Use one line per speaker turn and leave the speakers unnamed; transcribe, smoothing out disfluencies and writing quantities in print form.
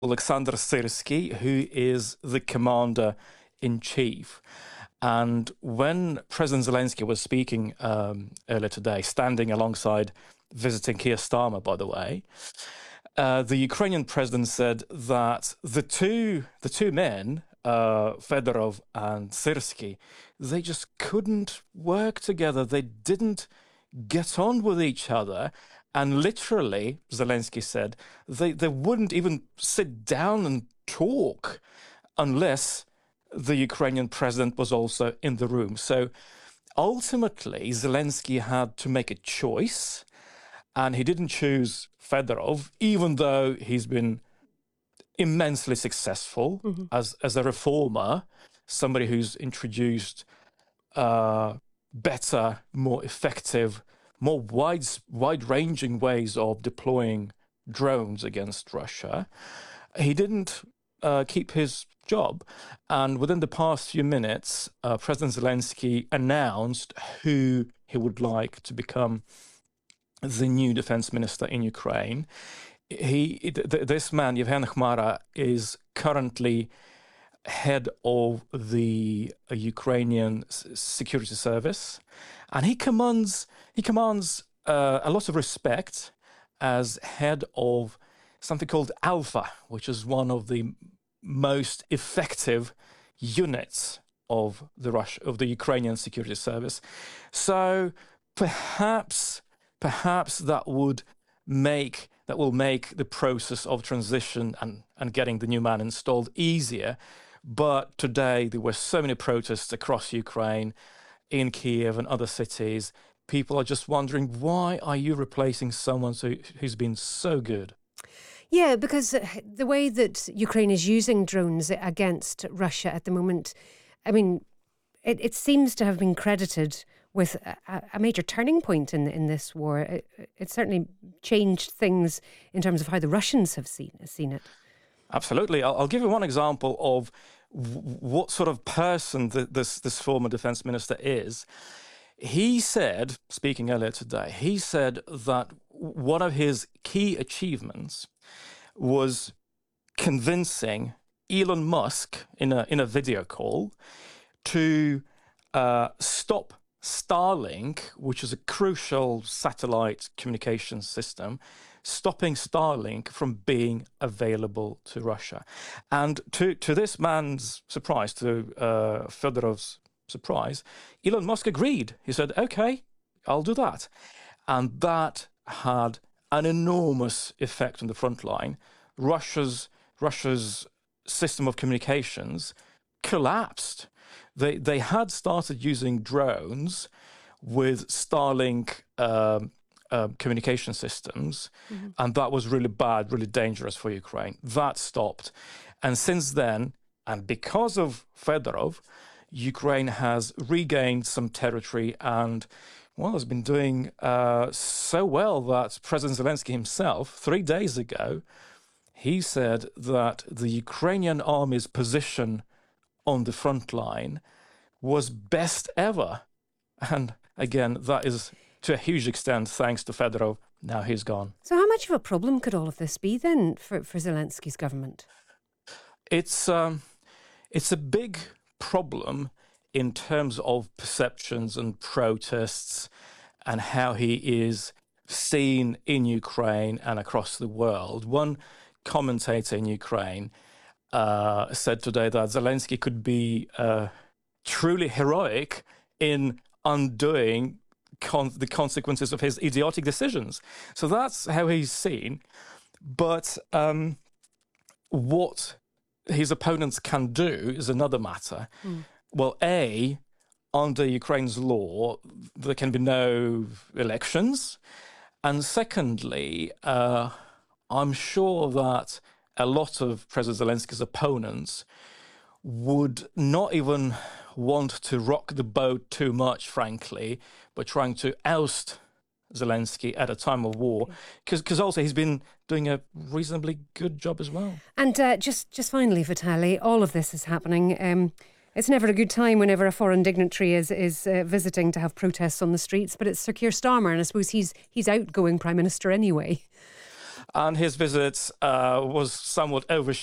Alexander Syrsky, who is the commander-in-chief. And when President Zelensky was speaking earlier today, standing alongside visiting Keir Starmer, by the way, the Ukrainian president said that the two men, Fedorov and Syrsky, they just couldn't work together. They didn't get on with each other. And literally, Zelensky said, they wouldn't even sit down and talk unless the Ukrainian president was also in the room. So ultimately, Zelensky had to make a choice, and he didn't choose Fedorov, even though he's been immensely successful as a reformer, somebody who's introduced better, more effective, more wide-ranging ways of deploying drones against Russia. He didn't keep his job. And within the past few minutes, President Zelensky announced who he would like to become the new defense minister in Ukraine. This man, Yevhen Khmara, is currently head of the Ukrainian security service, and he commands a lot of respect as head of something called Alpha, which is one of the most effective units of the Ukrainian security service. So perhaps that will make the process of transition and getting the new man installed easier. But today there were so many protests across Ukraine, in Kiev and other cities. People are just wondering, why are you replacing someone who's been so good?
Yeah, because the way that Ukraine is using drones against Russia at the moment, I mean, it seems to have been credited with a major turning point in this war. It certainly changed things in terms of how the Russians have seen it.
Absolutely. I'll give you one example of what sort of person this former defense minister is. He said, speaking earlier today, he said that one of his key achievements was convincing Elon Musk in a video call to stop Starlink, which is a crucial satellite communication system, stopping Starlink from being available to Russia. And to this man's surprise, to Fedorov's surprise, Elon Musk agreed. He said, okay, I'll do that. And that had an enormous effect on the front line. Russia's system of communications collapsed. They had started using drones with Starlink communication systems, and that was really bad, really dangerous for Ukraine. That stopped. And since then, and because of Fedorov, Ukraine has regained some territory and, well, has been doing so well that President Zelensky himself, 3 days ago, he said that the Ukrainian army's position on the front line was best ever. And again, that is to a huge extent thanks to Fedorov. Now he's gone.
So how much of a problem could all of this be then for Zelensky's government?
It's a big problem in terms of perceptions and protests and how he is seen in Ukraine and across the world. One commentator in Ukraine said today that Zelensky could be truly heroic in undoing the consequences of his idiotic decisions. So that's how he's seen. But what his opponents can do is another matter. Well, under Ukraine's law, there can be no elections. And secondly, I'm sure that a lot of President Zelensky's opponents would not even want to rock the boat too much, frankly, by trying to oust Zelensky at a time of war, because also he's been doing a reasonably good job as well.
And just finally, Vitaly, all of this is happening. It's never a good time whenever a foreign dignitary is visiting to have protests on the streets, but it's Sir Keir Starmer, and I suppose he's outgoing Prime Minister anyway.
and his visit was somewhat overshadowed